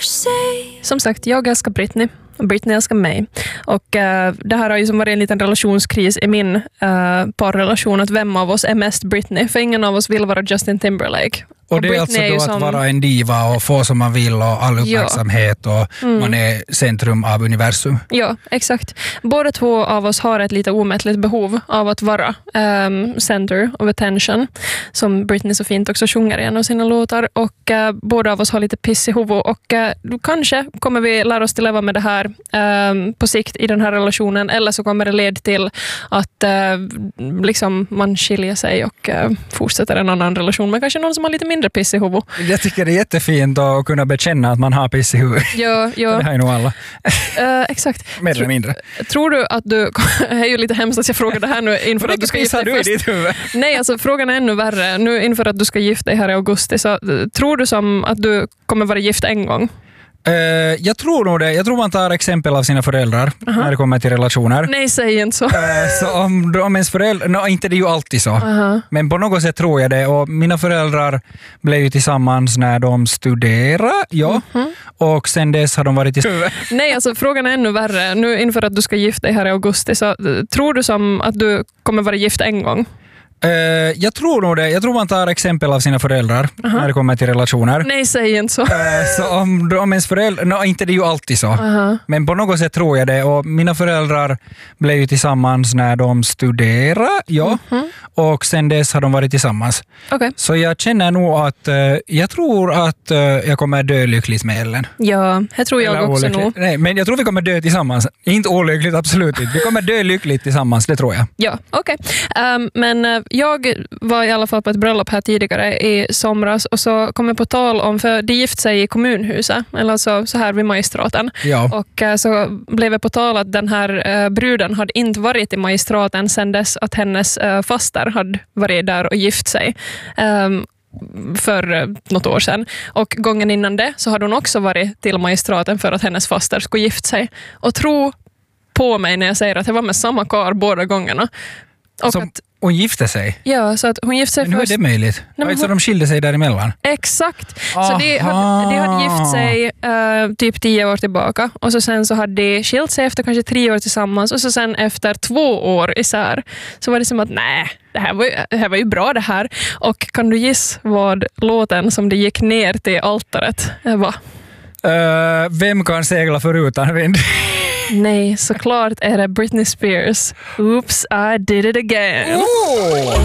Som sagt, jag älskar Britney. Och Britney älskar mig. Och det här har ju som varit en liten relationskris i min parrelation, att vem av oss är mest Britney. För ingen av oss vill vara Justin Timberlake. Och det är alltså då att vara en diva och få som man vill och all uppmärksamhet och man är centrum av universum. Ja, exakt. Båda två av oss har ett lite omättligt behov av att vara center of attention, som Britney så fint också sjunger i en av sina låtar. Och båda av oss har lite piss i huvudet och kanske kommer vi lära oss att leva med det här på sikt i den här relationen, eller så kommer det leda till att liksom man skiljer sig och fortsätter en annan relation med kanske någon som har lite mindre piss i huvudet. Jag tycker det är jättefint att kunna bekänna att man har piss i huvudet. Ja. Det här är nog alla. Exakt. Mer eller mindre. Tror du att du... Det är ju lite hemskt att jag frågar det här nu inför att du ska gifta dig först. Nej, alltså frågan är ännu värre. Nu inför att du ska gifta dig här i augusti, så tror du som att du kommer vara gift en gång? Jag tror nog det. Jag tror man tar exempel av sina föräldrar när det kommer till relationer. Nej, säg inte så. Så om ens föräldrar... inte det är ju alltid så. Men på något sätt tror jag det. Och mina föräldrar blev ju tillsammans när de studerade. Och sen dess har de varit tillsammans. Nej, alltså frågan är ännu värre. Nu inför att du ska gifta dig här i augusti, så tror du som att du kommer vara gift en gång? Jag tror nog det. Jag tror man tar exempel av sina föräldrar när det kommer till relationer. Nej, säg inte så. Så om ens föräldrar... inte det är ju alltid så. Men på något sätt tror jag det. Och mina föräldrar blev ju tillsammans när de studerade. Och sen dess har de varit tillsammans. Okay. Så jag känner nog att jag tror att jag kommer dö lyckligt med Ellen. Ja, det tror jag också nog. Nej, men jag tror vi kommer dö tillsammans. Inte olyckligt, absolut inte. Vi kommer dö lyckligt tillsammans, det tror jag. Ja, okej. Men jag var i alla fall på ett bröllop här tidigare i somras, och så kom jag på tal om, för de gift sig i kommunhuset, eller alltså så här vid magistraten. Ja. Och så blev jag på tal att den här bruden hade inte varit i magistraten sedan dess att hennes faster hade varit där och gift sig. För något år sedan. Och gången innan det så hade hon också varit till magistraten för att hennes faster skulle gift sig. Och tro på mig när jag säger att det var med samma kar båda gångerna. Och att hon gifte sig? Ja, så att hon gifte sig först. Men hur är det möjligt? Så de skilde sig däremellan? Exakt. Så de hade gift sig typ 10 år tillbaka. Och så sen så hade de skilt sig efter kanske 3 år tillsammans. Och så sen efter 2 år isär så var det som att nej, det här var ju bra det här. Och kan du gissa vad låten som det gick ner till altaret var? Vem kan segla förutan vind? Nej, såklart är det Britney Spears. Oops, I did it again. Oh!